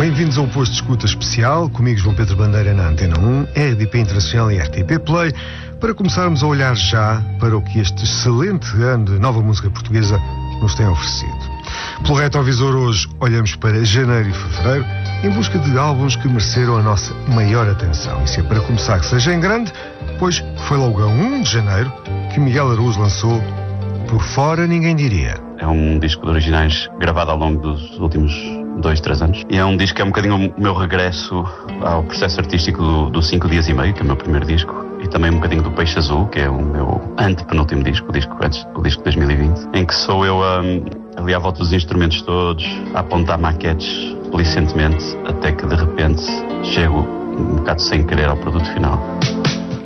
Bem-vindos a um posto de escuta especial, comigo João Pedro Bandeira na Antena 1, RDP Internacional e RTP Play, para começarmos a olhar já para o que este excelente ano de nova música portuguesa nos tem oferecido. Pelo retrovisor hoje olhamos para janeiro e fevereiro em busca de álbuns que mereceram a nossa maior atenção. E se é para começar que seja em grande, pois foi logo a 1 de janeiro que Miguel Araújo lançou Por Fora Ninguém Diria. É um disco de originais gravado ao longo dos últimos 2-3 anos. E é um disco que é um bocadinho o meu regresso ao processo artístico do 5 dias e meio, que é o meu primeiro disco. E também um bocadinho do Peixe Azul, que é o meu antepenúltimo disco, o disco de 2020. Em que sou eu ali à volta dos instrumentos todos, a apontar maquetes licentemente, até que de repente chego um bocado sem querer ao produto final.